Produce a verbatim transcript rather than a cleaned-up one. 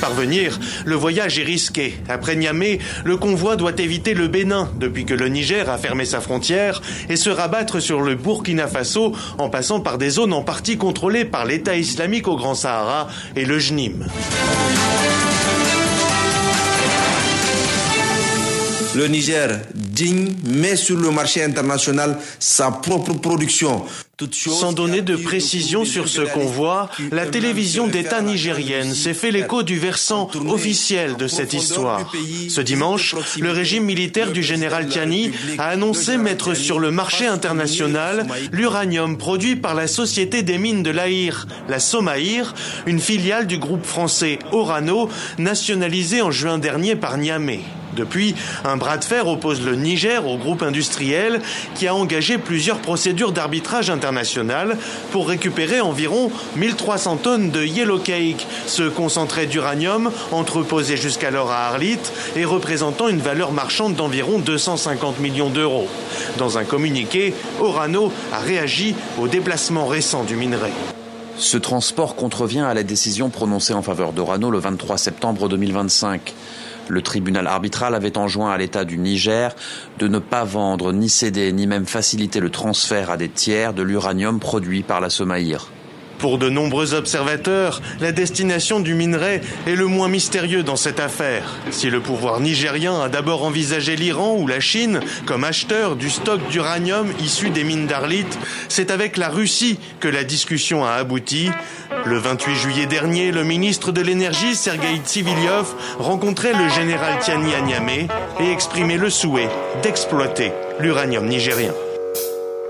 parvenir, le voyage est risqué. Après Niamey, le convoi doit éviter le Bénin, depuis que le Niger a fermé sa frontière, et se rabattre sur le Burkina Faso en passant par des zones en partie contrôlées par l'État islamique au Grand Sahara et le J N I M. Le Niger digne met sur le marché international sa propre production. Sans donner de précision sur ce convoi, la télévision d'État nigérienne s'est fait l'écho du versant officiel de cette histoire. Ce dimanche, le régime militaire du général Tiani a annoncé mettre sur le marché international l'uranium produit par la Société des mines de l'Aïr, la Somaïr, une filiale du groupe français Orano, nationalisée en juin dernier par Niamey. Depuis, un bras de fer oppose le Niger au groupe industriel qui a engagé plusieurs procédures d'arbitrage international pour récupérer environ mille trois cents tonnes de yellow cake, ce concentré d'uranium entreposé jusqu'alors à Arlit et représentant une valeur marchande d'environ deux cent cinquante millions d'euros. Dans un communiqué, Orano a réagi au déplacement récent du minerai. Ce transport contrevient à la décision prononcée en faveur d'Orano le vingt-trois septembre deux mille vingt-cinq. Le tribunal arbitral avait enjoint à l'État du Niger de ne pas vendre, ni céder, ni même faciliter le transfert à des tiers de l'uranium produit par la Somaïr. Pour de nombreux observateurs, la destination du minerai est le moins mystérieux dans cette affaire. Si le pouvoir nigérien a d'abord envisagé l'Iran ou la Chine comme acheteurs du stock d'uranium issu des mines d'Arlit, c'est avec la Russie que la discussion a abouti. Le vingt-huit juillet dernier, le ministre de l'Énergie, Sergueï Tsivilyov, rencontrait le général Tiani à Niamey et exprimait le souhait d'exploiter l'uranium nigérien.